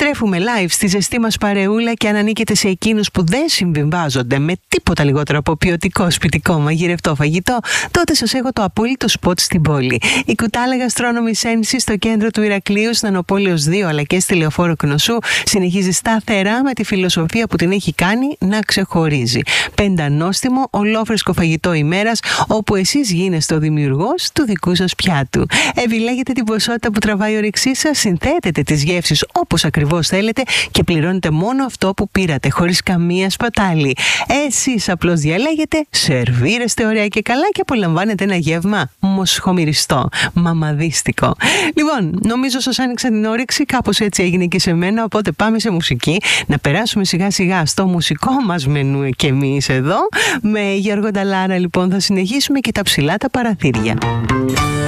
Επιστρέφουμε live στη ζεστή μας παρεούλα και αν ανήκετε σε εκείνους που δεν συμβιβάζονται με τίποτα λιγότερο από ποιοτικό σπιτικό μαγειρευτό φαγητό, τότε σας έχω το απόλυτο σποτ στην πόλη. Η Κουτάλα Gastronomy Sensi στο κέντρο του Ηρακλείου, στην Ανοπόλεως 2 αλλά και στη Λεωφόρο Κνωσού, συνεχίζει σταθερά με τη φιλοσοφία που την έχει κάνει να ξεχωρίζει. Πεντανόστιμο, ολόφρεσκο φαγητό ημέρας, όπου εσείς γίνεστε ο δημιουργός του δικού σας πιάτου. Επιλέγετε την ποσότητα που τραβάει η όρεξή σας, συνθέτετε τις γεύσεις όπως ακριβώς θέλετε και πληρώνετε μόνο αυτό που πήρατε, χωρίς καμία σπατάλη. Εσείς απλώς διαλέγετε, σερβίρεστε ωραία και καλά και απολαμβάνετε ένα γεύμα μοσχομυριστό, μαμαδίστικο. Λοιπόν, νομίζω σας άνοιξα την όρεξη, κάπως έτσι έγινε και σε μένα, οπότε πάμε σε μουσική, να περάσουμε σιγά σιγά στο μουσικό μας μενού και εμείς εδώ. Με Γιώργο Νταλάρα λοιπόν θα συνεχίσουμε και τα ψηλά τα παραθύρια.